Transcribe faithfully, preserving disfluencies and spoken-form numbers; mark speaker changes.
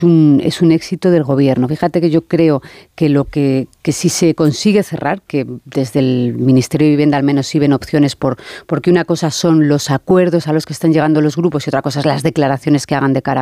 Speaker 1: Un, es un éxito del gobierno. Fíjate que yo creo que lo que, que si se consigue cerrar, que desde el Ministerio de Vivienda al menos sí ven opciones por, porque una cosa son los acuerdos a los que están llegando los grupos y otra cosa es las declaraciones que hagan de cara